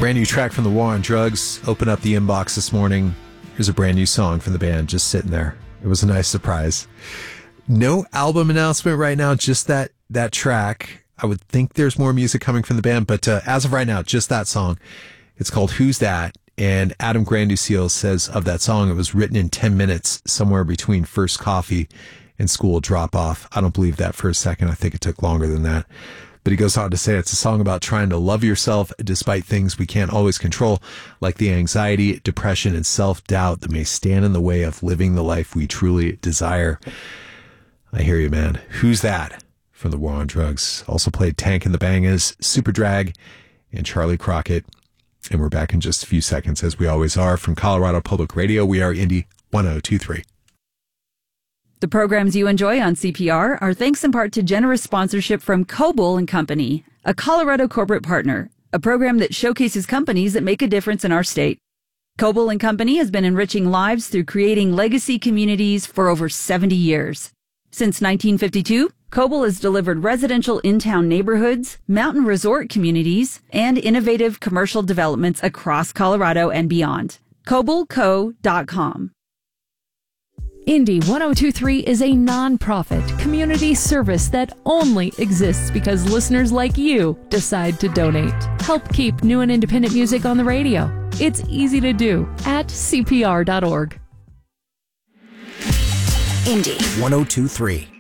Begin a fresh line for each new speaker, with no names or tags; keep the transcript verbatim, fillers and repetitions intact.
Brand new track from the War on Drugs. Open up the inbox this morning. Here's a brand new song from the band just sitting there. It was a nice surprise. No album announcement right now, just that that track. I would think there's more music coming from the band, but uh, as of right now, just that song. It's called Who's That? And Adam Granduciel says of that song, it was written in ten minutes, somewhere between first coffee and school drop off. I don't believe that for a second. I think it took longer than that. But he goes on to say it's a song about trying to love yourself despite things we can't always control, like the anxiety, depression, and self-doubt that may stand in the way of living the life we truly desire. I hear you, man. Who's That? From the War on Drugs. Also played Tank and the Bangas, Super Drag, and Charlie Crockett. And we're back in just a few seconds, as we always are. From Colorado Public Radio, we are Indy one oh two point three.
The programs you enjoy on C P R are thanks in part to generous sponsorship from Coble and Company, a Colorado corporate partner, a program that showcases companies that make a difference in our state. Coble and Company has been enriching lives through creating legacy communities for over seventy years. Since nineteen fifty-two, Coble has delivered residential in-town neighborhoods, mountain resort communities, and innovative commercial developments across Colorado and beyond. coble co dot com.
Indy one oh two point three is a non-profit community service that only exists because listeners like you decide to donate. Help keep new and independent music on the radio. It's easy to do at C P R dot org.
Indy one oh two point three.